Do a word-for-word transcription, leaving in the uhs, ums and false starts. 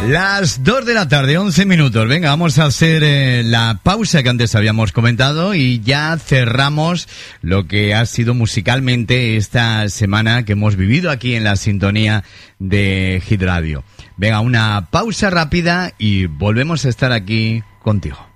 Las dos de la tarde, once minutos. Venga, vamos a hacer eh, la pausa que antes habíamos comentado y ya cerramos lo que ha sido musicalmente esta semana que hemos vivido aquí en la sintonía de Hit Radio. Venga, una pausa rápida y volvemos a estar aquí contigo.